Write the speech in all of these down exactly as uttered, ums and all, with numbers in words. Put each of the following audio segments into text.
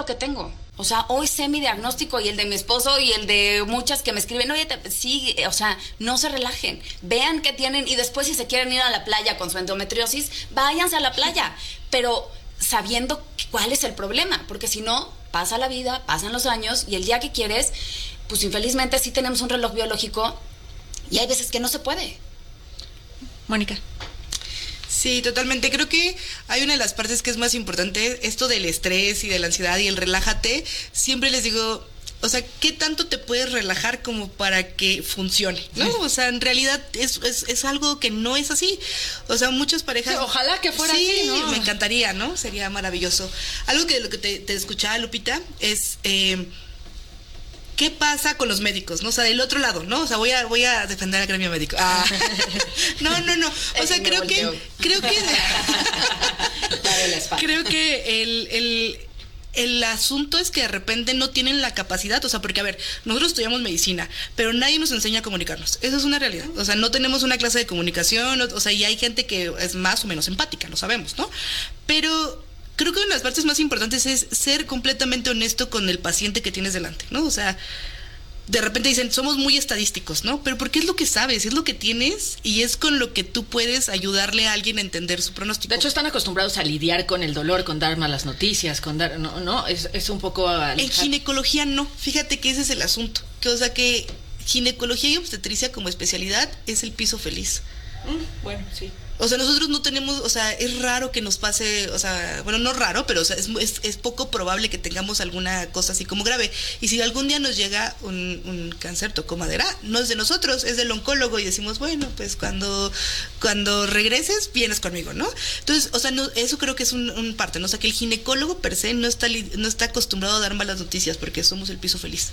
que tengo. O sea, hoy sé mi diagnóstico y el de mi esposo y el de muchas que me escriben, oye, te, sí, o sea, no se relajen, vean qué tienen y después si se quieren ir a la playa con su endometriosis, váyanse a la playa, pero sabiendo cuál es el problema, porque si no, pasa la vida, pasan los años y el día que quieres, pues infelizmente sí tenemos un reloj biológico y hay veces que no se puede. Mónica. Sí, totalmente. Creo que hay una de las partes que es más importante, esto del estrés y de la ansiedad y el relájate. Siempre les digo, o sea, ¿qué tanto te puedes relajar como para que funcione? ¿No? O sea, en realidad es, es, es algo que no es así. O sea, muchas parejas... Sí, ojalá que fuera sí, así, ¿no? Me encantaría, ¿no? Sería maravilloso. Algo que de lo que te, te escuchaba, Lupita, es... Eh, ¿qué pasa con los médicos? ¿No? O sea, del otro lado, ¿no? O sea, voy a, voy a defender al gremio médico. Ah. No, no, no. O sea, creo que, creo que, creo que el, el, el asunto es que de repente no tienen la capacidad, o sea, porque a ver, nosotros estudiamos medicina, pero nadie nos enseña a comunicarnos. Eso es una realidad. O sea, no tenemos una clase de comunicación, o sea, y hay gente que es más o menos empática, lo sabemos, ¿no? Pero creo que una de las partes más importantes es ser completamente honesto con el paciente que tienes delante, ¿no? O sea, de repente dicen, somos muy estadísticos, ¿no? Pero porque es lo que sabes, es lo que tienes y es con lo que tú puedes ayudarle a alguien a entender su pronóstico. De hecho, están acostumbrados a lidiar con el dolor, con dar malas noticias, con dar... No, no, es, es un poco... Alejar. En ginecología no, fíjate que ese es el asunto. Que, o sea, que ginecología y obstetricia como especialidad es el piso feliz. Mm, bueno, sí. O sea, nosotros no tenemos, o sea, es raro que nos pase, o sea, bueno, no raro, pero o sea, es, es, es poco probable que tengamos alguna cosa así como grave. Y si algún día nos llega un, un cáncer, tocó madera, no es de nosotros, es del oncólogo y decimos, bueno, pues cuando, cuando regreses, vienes conmigo, ¿no? Entonces, o sea, no, eso creo que es un, un parte, ¿no? O sea, que el ginecólogo per se no está, no está acostumbrado a dar malas noticias porque somos el piso feliz.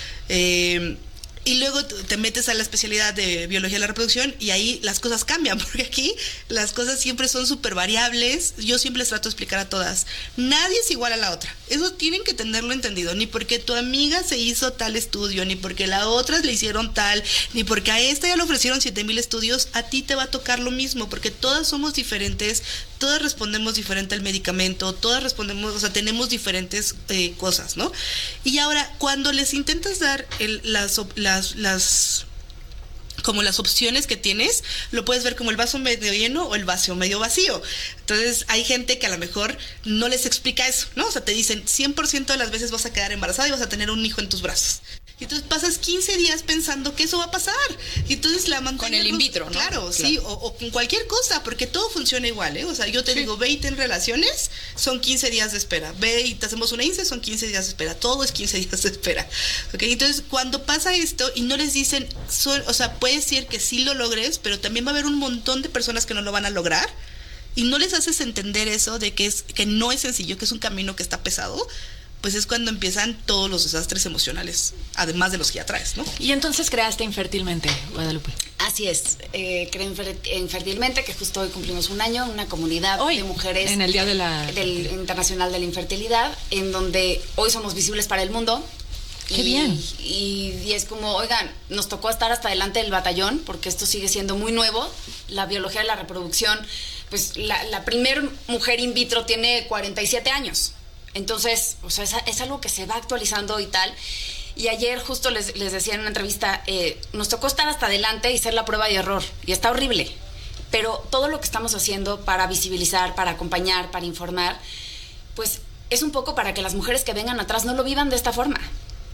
Eh... Y luego te metes a la especialidad de biología de la reproducción y ahí las cosas cambian, porque aquí las cosas siempre son súper variables. Yo siempre les trato de explicar a todas, nadie es igual a la otra. Eso tienen que tenerlo entendido, ni porque tu amiga se hizo tal estudio, ni porque la otra le hicieron tal, ni porque a esta ya le ofrecieron siete mil estudios, a ti te va a tocar lo mismo, porque todas somos diferentes, todas respondemos diferente al medicamento, todas respondemos, o sea, tenemos diferentes eh, cosas, ¿no? Y ahora, cuando les intentas dar el, las, las Las, las como las opciones que tienes, lo puedes ver como el vaso medio lleno o el vaso medio vacío. Entonces hay gente que a lo mejor no les explica eso, ¿no? O sea, te dicen cien por ciento de las veces vas a quedar embarazada y vas a tener un hijo en tus brazos. Y entonces pasas quince días pensando que eso va a pasar. Y entonces la montaña con el in vitro, ¿no? Claro, claro. Sí, o, o con cualquier cosa, porque todo funciona igual, ¿eh? O sea, yo te sí. digo, ve y ten relaciones, son quince días de espera. Ve y te hacemos una I N S E, son quince días de espera. Todo es quince días de espera. ¿Ok? Entonces, cuando pasa esto y no les dicen, son, o sea, puede ser que sí lo logres, pero también va a haber un montón de personas que no lo van a lograr. Y no les haces entender eso de que, es, que no es sencillo, que es un camino que está pesado, pues es cuando empiezan todos los desastres emocionales, además de los que ya traes, ¿no? Y entonces creaste Infértilmente, Guadalupe. Así es, eh, creé Infértilmente, que justo hoy cumplimos un año, una comunidad hoy, de mujeres en el Día de la... del Internacional de la Infertilidad, en donde hoy somos visibles para el mundo. ¡Qué y, bien! Y, y es como, oigan, nos tocó estar hasta delante del batallón, porque esto sigue siendo muy nuevo, la biología de la reproducción, pues la, la primer mujer in vitro tiene cuarenta y siete años. Entonces, o sea, es, es algo que se va actualizando y tal. Y ayer justo les, les decía en una entrevista, eh, nos tocó estar hasta adelante y ser la prueba y error. Y está horrible. Pero todo lo que estamos haciendo para visibilizar, para acompañar, para informar, pues es un poco para que las mujeres que vengan atrás no lo vivan de esta forma.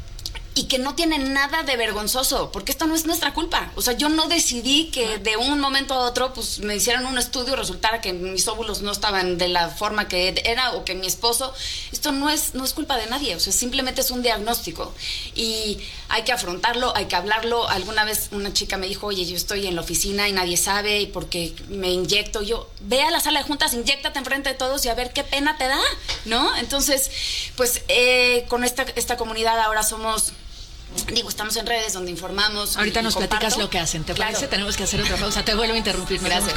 Y que no tienen nada de vergonzoso, porque esto no es nuestra culpa. O sea, yo no decidí que de un momento a otro pues me hicieran un estudio y resultara que mis óvulos no estaban de la forma que era, o que mi esposo... Esto no es, no es culpa de nadie, o sea, simplemente es un diagnóstico. Y hay que afrontarlo, hay que hablarlo. Alguna vez una chica me dijo, oye, yo estoy en la oficina y nadie sabe, y porque me inyecto. Yo, ve a la sala de juntas, inyéctate enfrente de todos y a ver qué pena te da, ¿no? Entonces, pues eh, con esta, esta comunidad ahora somos... Digo, estamos en redes donde informamos. Ahorita y, nos y platicas lo que hacen. ¿Te claro. parece? Tenemos que hacer otra pausa. Te vuelvo a interrumpir. Gracias.